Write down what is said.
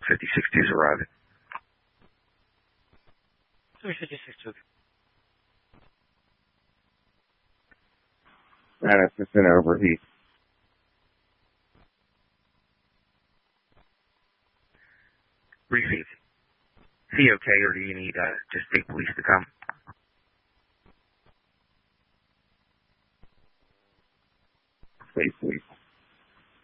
50-62 is arriving. 356-2. Madison overheat. Receive. See okay, or do you need just state police to come? State police.